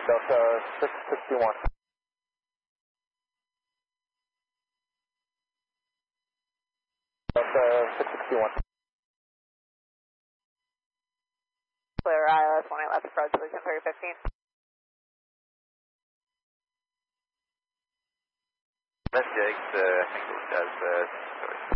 Delta 661. Delta 661. Clear ILS 18 left approach, solution 3015. That's Jake, I think it does